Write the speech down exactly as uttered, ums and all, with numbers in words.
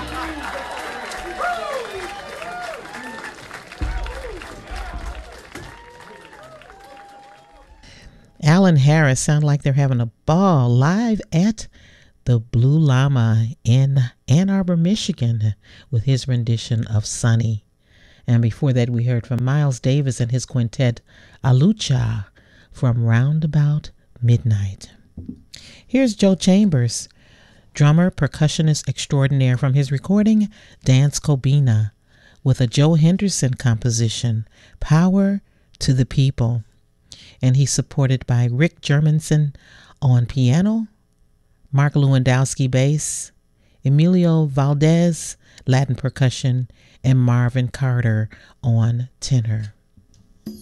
Alan Harris sound like they're having a ball live at the Blue Llama in Ann Arbor, Michigan, with his rendition of Sunny. And before that, we heard from Miles Davis and his quintet, Alucha, from Roundabout Midnight. Here's Joe Chambers, drummer, percussionist extraordinaire, from his recording, Dance Kobina, with a Joe Henderson composition, Power to the People. And he's supported by Rick Germanson on piano, Mark Lewandowski bass, Emilio Valdez Latin percussion, and Marvin Carter on tenor.